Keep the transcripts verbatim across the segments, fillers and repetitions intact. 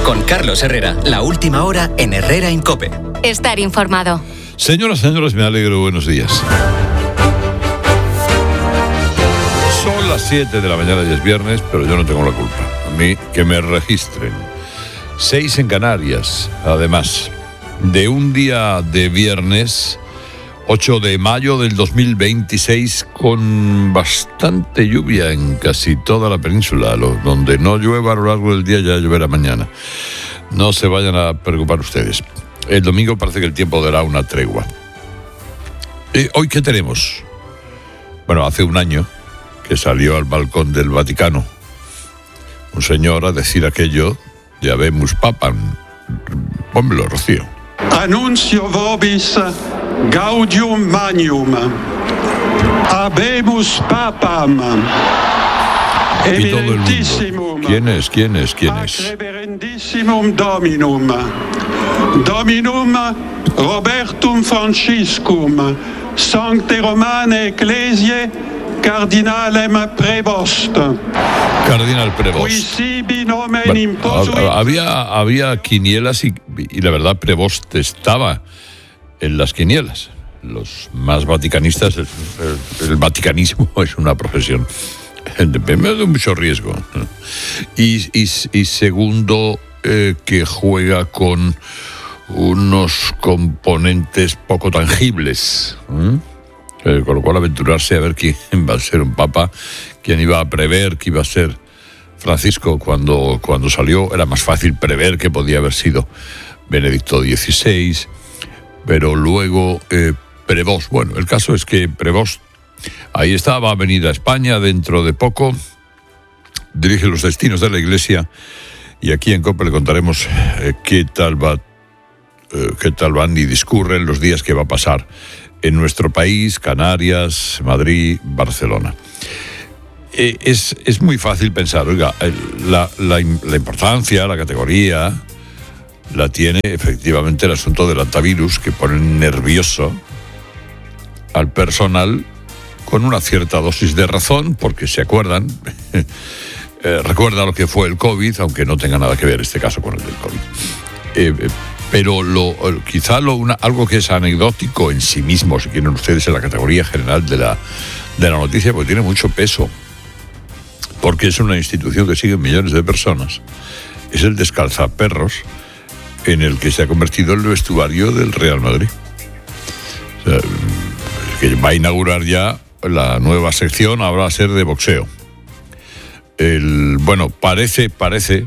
Con Carlos Herrera, la última hora en Herrera en COPE. Estar informado. Señoras, señores, me alegro. Buenos días. Son las siete de la mañana y es viernes, pero yo no tengo la culpa. A mí, que me registren. Seis en Canarias, además, de un día de viernes, ocho de mayo del dos mil veintiséis, con bastante lluvia en casi toda la península. Donde no llueva a lo largo del día, ya lloverá mañana. No se vayan a preocupar ustedes. El domingo parece que el tiempo dará una tregua. Eh, ¿Hoy qué tenemos? Bueno, hace un año que salió al balcón del Vaticano un señor a decir aquello de Habemus Papam. Pónmelo, Rocío. Annuncio vobis gaudium magnum. Habemus Papam. Y todo el mundo. ¿Quién es? ¿Quién es? ¿Quién es? Reverendissimum Dominum. Dominum Robertum Franciscum. Sancte Romane Ecclesiae Cardinalem Prevost. Cardinal Prevost. Bueno, había, había quinielas y, y la verdad Prevost estaba en las quinielas. Los más vaticanistas, el, el, el vaticanismo es una profesión de mucho riesgo. Y, y, y segundo, eh, que juega con unos componentes poco tangibles. ¿eh? Eh, con lo cual aventurarse a ver quién va a ser un papa, quién iba a prever que iba a ser Francisco cuando, cuando salió. Era más fácil prever que podía haber sido Benedicto dieciséis, pero luego eh, Prevost. Bueno, el caso es que Prevost ahí está, va a venir a España dentro de poco, dirige los destinos de la Iglesia y aquí en COPE le contaremos eh, qué tal va, eh, qué tal van y discurren los días que va a pasar en nuestro país, Canarias, Madrid, Barcelona. Eh, es, es muy fácil pensar, oiga, la, la, la importancia, la categoría, la tiene efectivamente el asunto del antivirus, que pone nervioso al personal con una cierta dosis de razón, porque se acuerdan, eh, recuerda lo que fue el COVID, aunque no tenga nada que ver este caso con el del COVID. Eh, eh, Pero lo, quizá lo, una, algo que es anecdótico en sí mismo, si quieren ustedes, en la categoría general de la, de la noticia, porque tiene mucho peso, porque es una institución que sigue millones de personas, es el descalzaperros en el que se ha convertido el vestuario del Real Madrid. O sea, que va a inaugurar ya la nueva sección, ahora va a ser de boxeo. El, bueno, parece, parece,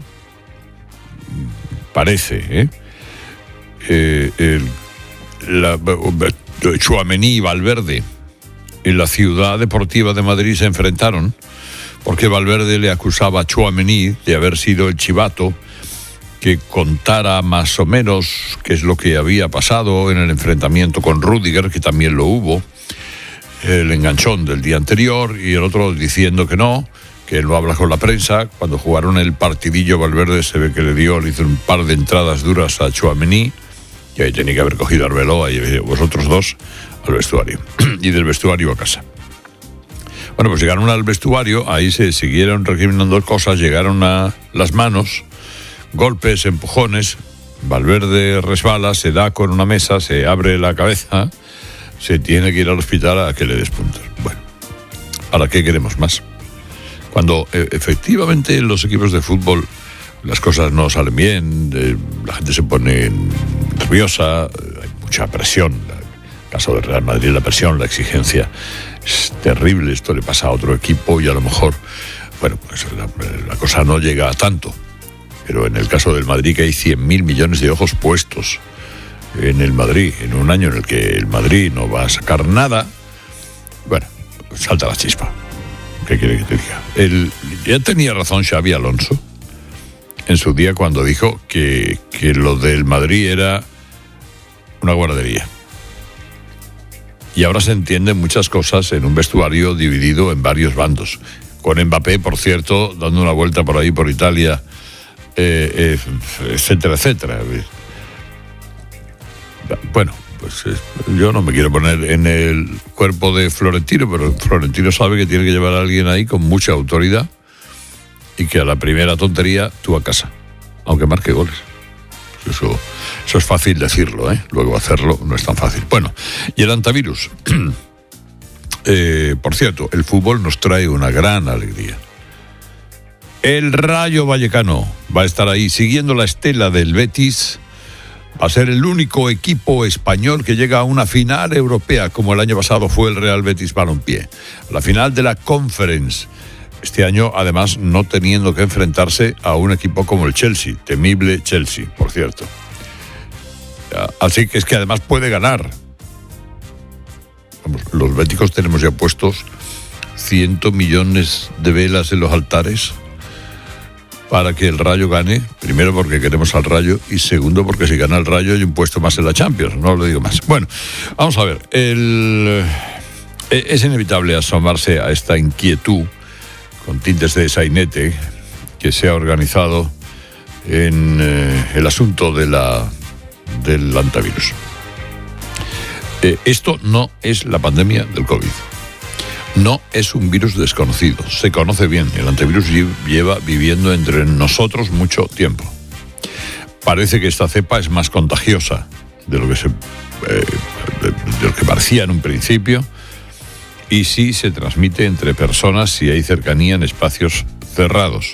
parece, ¿eh? Eh, el, la, Tchouaméni y Valverde en la Ciudad Deportiva de Madrid se enfrentaron porque Valverde le acusaba a Tchouaméni de haber sido el chivato que contara más o menos qué es lo que había pasado en el enfrentamiento con Rüdiger, que también lo hubo, el enganchón del día anterior, y el otro diciendo que no, que él no habla con la prensa. Cuando jugaron el partidillo, Valverde se ve que le dio, le hizo un par de entradas duras a Tchouaméni, y ahí tenía que haber cogido a Arbeloa y vosotros dos al vestuario, y del vestuario a casa. Bueno, pues llegaron al vestuario, ahí se siguieron recriminando cosas, llegaron a las manos, golpes, empujones, Valverde resbala, se da con una mesa, se abre la cabeza, se tiene que ir al hospital a que le des puntos. Bueno, ¿ahora qué queremos más? Cuando eh, efectivamente en los equipos de fútbol las cosas no salen bien, eh, la gente se pone nerviosa, eh, hay mucha presión. En el caso del Real Madrid, la presión, la exigencia es terrible. Esto le pasa a otro equipo y a lo mejor, bueno, pues la, la cosa no llega a tanto. Pero en el caso del Madrid, que hay cien mil millones de ojos puestos en el Madrid, en un año en el que el Madrid no va a sacar nada, bueno, salta la chispa. ¿Qué quiere que te diga? El, ya tenía razón Xabi Alonso en su día cuando dijo que, que lo del Madrid era una guardería. Y ahora se entienden muchas cosas en un vestuario dividido en varios bandos. Con Mbappé, por cierto, dando una vuelta por ahí, por Italia, eh, eh, etcétera, etcétera. Bueno, pues eh, yo no me quiero poner en el cuerpo de Florentino, pero Florentino sabe que tiene que llevar a alguien ahí con mucha autoridad y que a la primera tontería tú a casa. aunque marque goles. Eso, eso es fácil decirlo, ¿eh? Luego hacerlo no es tan fácil. Bueno, y el antivirus. eh, por cierto, el fútbol nos trae una gran alegría. El Rayo Vallecano va a estar ahí siguiendo la estela del Betis. Va a ser el único equipo español que llega a una final europea, como el año pasado fue el Real Betis Balompié. La final de la Conference. Este año, además, no teniendo que enfrentarse a un equipo como el Chelsea, temible Chelsea, por cierto. Así que es que además puede ganar. Vamos, los béticos tenemos ya puestos cientos millones de velas en los altares para que el Rayo gane, primero porque queremos al Rayo y segundo porque si gana el Rayo hay un puesto más en la Champions, no lo digo más. Bueno, vamos a ver, el, es inevitable asomarse a esta inquietud con tintes de sainete que se ha organizado en eh, el asunto de la, del antivirus. Eh, esto no es la pandemia del COVID. No es un virus desconocido. Se conoce bien. El antivirus lleva viviendo entre nosotros mucho tiempo. Parece que esta cepa es más contagiosa de lo que se, eh, de, de lo que parecía en un principio. Y sí se transmite entre personas si hay cercanía en espacios cerrados.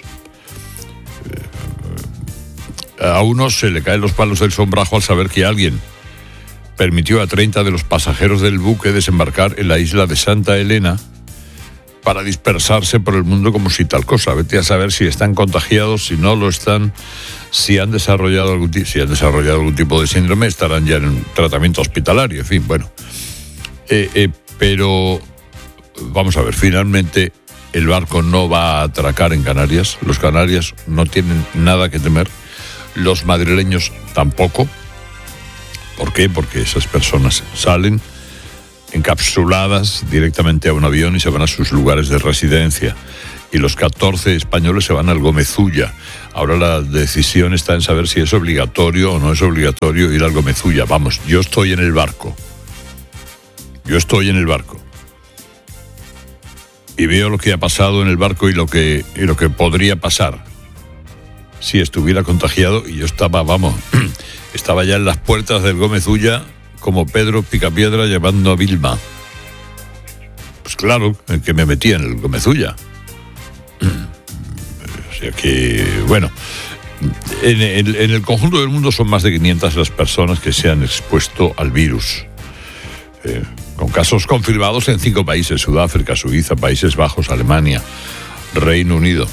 A uno se le caen los palos del sombrajo al saber que alguien permitió a treinta de los pasajeros del buque desembarcar en la isla de Santa Elena para dispersarse por el mundo como si tal cosa. Vete a saber si están contagiados, si no lo están, si han desarrollado algún, si han desarrollado algún tipo de síndrome, estarán ya en tratamiento hospitalario, en fin, bueno. Eh, eh, pero... Vamos a ver, finalmente el barco no va a atracar en Canarias. Los canarios no tienen nada que temer. Los madrileños tampoco. ¿Por qué? Porque esas personas salen encapsuladas directamente a un avión y se van a sus lugares de residencia. Y los catorce españoles se van al Gomezulla. Ahora la decisión está en saber si es obligatorio o no es obligatorio ir al Gomezulla. Vamos, yo estoy en el barco. Yo estoy en el barco. Y veo lo que ha pasado en el barco y lo que, y lo que podría pasar si estuviera contagiado. Y yo estaba, vamos, estaba ya en las puertas del Gomezulla como Pedro Picapiedra llevando a Vilma. Pues claro, que me metía en el Gomezulla. O sea que, bueno, en el, en el conjunto del mundo son más de quinientas las personas que se han expuesto al virus. Eh, con casos confirmados en cinco países: Sudáfrica, Suiza, Países Bajos, Alemania, Reino Unido.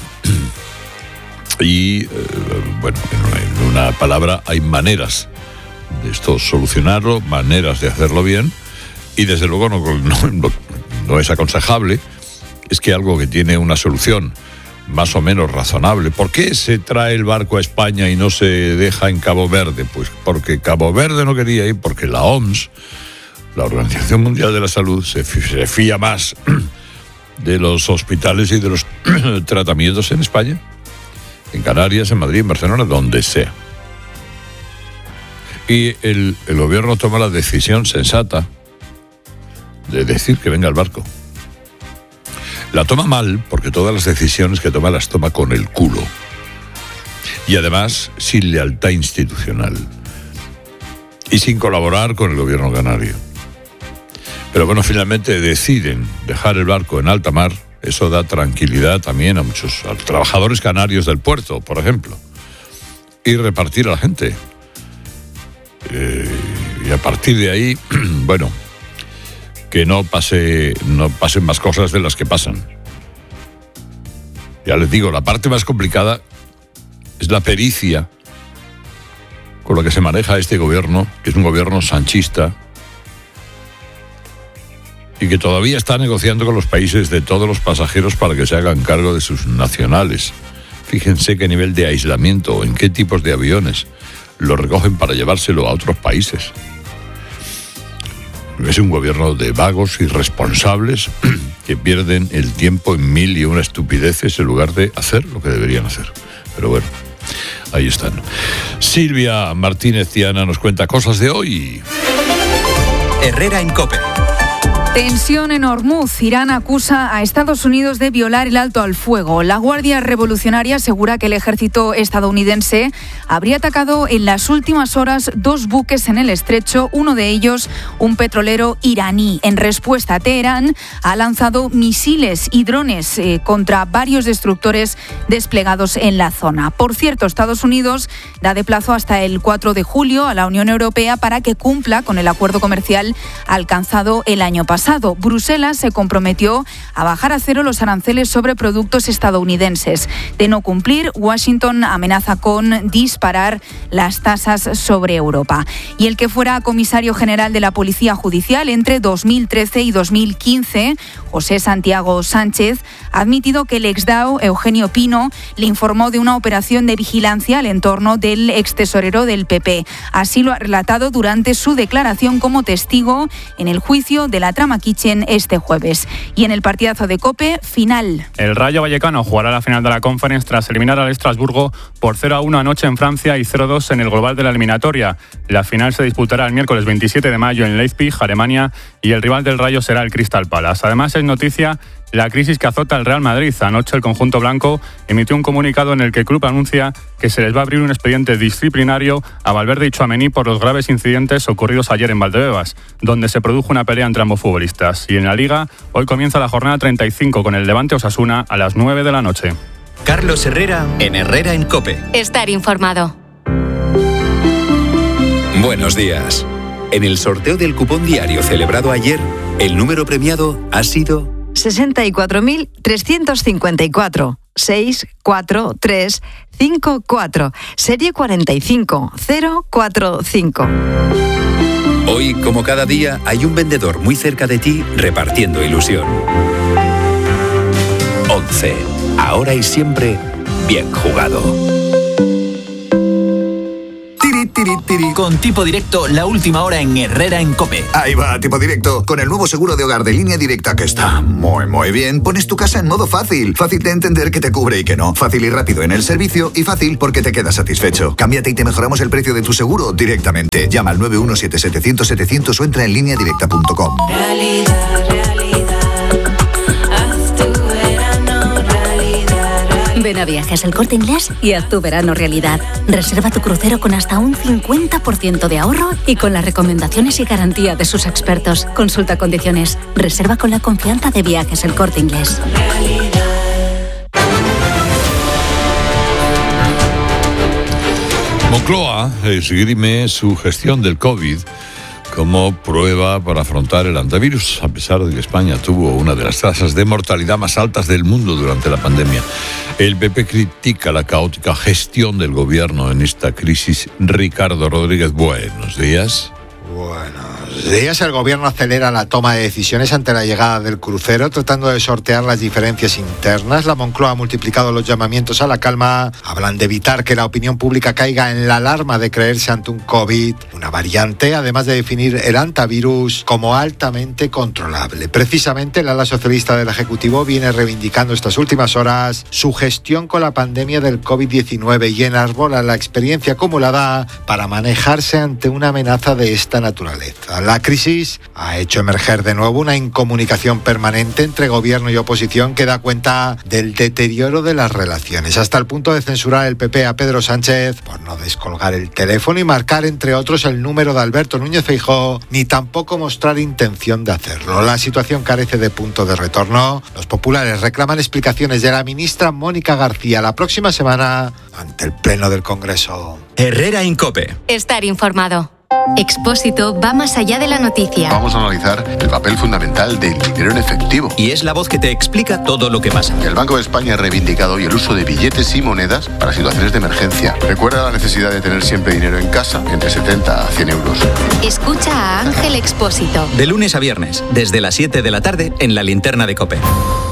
Y, eh, bueno, en una, en una palabra, hay maneras de esto solucionarlo, maneras de hacerlo bien, y desde luego no, no, no es aconsejable, es que algo que tiene una solución más o menos razonable. ¿Por qué se trae el barco a España y no se deja en Cabo Verde? Pues porque Cabo Verde no quería ir, porque la O M S, la Organización Mundial de la Salud, se, se fía más de los hospitales y de los tratamientos en España, en Canarias, en Madrid, en Barcelona, donde sea. Y el, el gobierno toma la decisión sensata de decir que venga el barco. La toma mal, porque todas las decisiones que toma las toma con el culo. Y además sin lealtad institucional. Y sin colaborar con el gobierno canario. Pero bueno, finalmente deciden dejar el barco en alta mar. Eso da tranquilidad también a muchos a los trabajadores canarios del puerto, por ejemplo. Y repartir a la gente. Eh, y a partir de ahí, bueno, que no pase, no pasen más cosas de las que pasan. Ya les digo, la parte más complicada es la pericia con la que se maneja este gobierno, que es un gobierno sanchista, y que todavía está negociando con los países de todos los pasajeros para que se hagan cargo de sus nacionales. Fíjense qué nivel de aislamiento, en qué tipos de aviones lo recogen para llevárselo a otros países. Es un gobierno de vagos irresponsables que pierden el tiempo en mil y una estupideces en lugar de hacer lo que deberían hacer. Pero bueno, ahí están. Silvia Martínez Tiana nos cuenta cosas de hoy. Herrera en COPE. Tensión en Hormuz. Irán acusa a Estados Unidos de violar el alto al fuego. La Guardia Revolucionaria asegura que el ejército estadounidense habría atacado en las últimas horas dos buques en el estrecho, uno de ellos un petrolero iraní. En respuesta, Teherán ha lanzado misiles y drones eh, contra varios destructores desplegados en la zona. Por cierto, Estados Unidos da de plazo hasta el cuatro de julio a la Unión Europea para que cumpla con el acuerdo comercial alcanzado el año pasado. Bruselas se comprometió a bajar a cero los aranceles sobre productos estadounidenses. De no cumplir, Washington amenaza con disparar las tasas sobre Europa. Y el que fuera comisario general de la Policía Judicial entre dos mil trece y dos mil quince, José Santiago Sánchez, ha admitido que el exdao Eugenio Pino le informó de una operación de vigilancia al entorno del extesorero del P P. Así lo ha relatado durante su declaración como testigo en el juicio de la trama Kitchen este jueves. Y en el partidazo de COPE, final. El Rayo Vallecano jugará la final de la Conference tras eliminar al Estrasburgo por cero a uno anoche en Francia y cero a dos en el global de la eliminatoria. La final se disputará el miércoles veintisiete de mayo en Leipzig, Alemania, y el rival del Rayo será el Crystal Palace. Además, es noticia la crisis que azota al Real Madrid. Anoche el conjunto blanco emitió un comunicado en el que el club anuncia que se les va a abrir un expediente disciplinario a Valverde y Tchouaméni por los graves incidentes ocurridos ayer en Valdebebas, donde se produjo una pelea entre ambos futbolistas. Y en la Liga, hoy comienza la jornada treinta y cinco con el Levante Osasuna a las nueve de la noche. Carlos Herrera en Herrera en COPE. Estar informado. Buenos días. En el sorteo del cupón diario celebrado ayer, el número premiado ha sido sesenta y cuatro mil trescientos cincuenta y cuatro, seis cuatro tres cinco cuatro, serie cuarenta y cinco cero cuarenta y cinco. Hoy, como cada día, hay un vendedor muy cerca de ti repartiendo ilusión. once. Ahora y siempre, bien jugado. Tiri, tiri. Con Tipo Directo, la última hora en Herrera en COPE. Ahí va, Tipo Directo. Con el nuevo seguro de hogar de Línea Directa, que está muy, muy bien, pones tu casa en modo fácil. Fácil de entender que te cubre y que no. Fácil y rápido en el servicio y fácil porque te quedas satisfecho. Cámbiate y te mejoramos el precio de tu seguro directamente. Llama al nueve uno siete siete cero cero setecientos o entra en línea directa punto com. Realidad, realidad. Ven a Viajes El Corte Inglés y haz tu verano realidad. Reserva tu crucero con hasta un cincuenta por ciento de ahorro y con las recomendaciones y garantía de sus expertos. Consulta condiciones. Reserva con la confianza de Viajes El Corte Inglés. Moncloa esgrime su gestión del COVID como prueba para afrontar el antivirus, a pesar de que España tuvo una de las tasas de mortalidad más altas del mundo durante la pandemia. El P P critica la caótica gestión del gobierno en esta crisis. Ricardo Rodríguez, buenos días. Buenos días. El gobierno acelera la toma de decisiones ante la llegada del crucero, tratando de sortear las diferencias internas. La Moncloa ha multiplicado los llamamientos a la calma. Hablan de evitar que la opinión pública caiga en la alarma de creerse ante un COVID, una variante, además de definir el antivirus como altamente controlable. Precisamente el ala socialista del Ejecutivo viene reivindicando estas últimas horas su gestión con la pandemia del COVID diecinueve y enarbola la experiencia acumulada para manejarse ante una amenaza de esta naturaleza. La crisis ha hecho emerger de nuevo una incomunicación permanente entre gobierno y oposición que da cuenta del deterioro de las relaciones, hasta el punto de censurar el P P a Pedro Sánchez por no descolgar el teléfono y marcar, entre otros, el número de Alberto Núñez Feijóo, ni tampoco mostrar intención de hacerlo. La situación carece de punto de retorno. Los populares reclaman explicaciones de la ministra Mónica García la próxima semana ante el Pleno del Congreso. Herrera en COPE. Estar informado. Expósito va más allá de la noticia. Vamos a analizar el papel fundamental del dinero en efectivo. Y es la voz que te explica todo lo que pasa. El Banco de España ha reivindicado hoy el uso de billetes y monedas para situaciones de emergencia. Recuerda la necesidad de tener siempre dinero en casa, entre setenta a cien euros. Escucha a Ángel Expósito. De lunes a viernes, desde las siete de la tarde, en la linterna de COPE.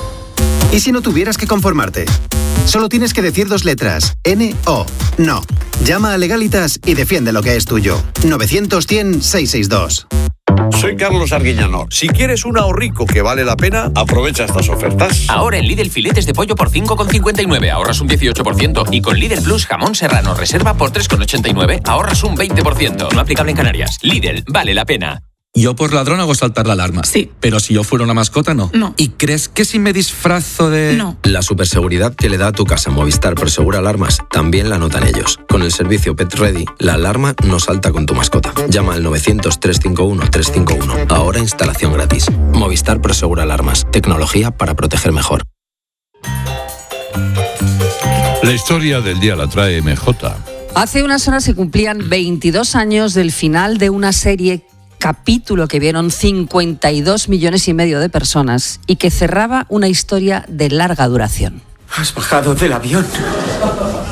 ¿Y si no tuvieras que conformarte? Solo tienes que decir dos letras, N O. No. Llama a Legalitas y defiende lo que es tuyo. novecientos cien seiscientos sesenta y dos. Soy Carlos Arguiñano. Si quieres un ahorrico que vale la pena, aprovecha estas ofertas. Ahora en Lidl filetes de pollo por cinco con cincuenta y nueve, ahorras un dieciocho por ciento. Y con Lidl Plus jamón serrano reserva por tres con ochenta y nueve, ahorras un veinte por ciento. No aplicable en Canarias. Lidl, vale la pena. Yo por ladrón hago saltar la alarma. Sí. Pero si yo fuera una mascota, no. No. ¿Y crees que si me disfrazo de...? No. La superseguridad que le da a tu casa Movistar Prosegura Alarmas también la notan ellos. Con el servicio Pet Ready, la alarma no salta con tu mascota. Llama al novecientos, trescientos cincuenta y uno, trescientos cincuenta y uno. Ahora instalación gratis. Movistar Prosegura Alarmas. Tecnología para proteger mejor. La historia del día la trae M J. Hace unas horas se cumplían veintidós años del final de una serie, capítulo que vieron cincuenta y dos millones y medio de personas y que cerraba una historia de larga duración. Has bajado del avión.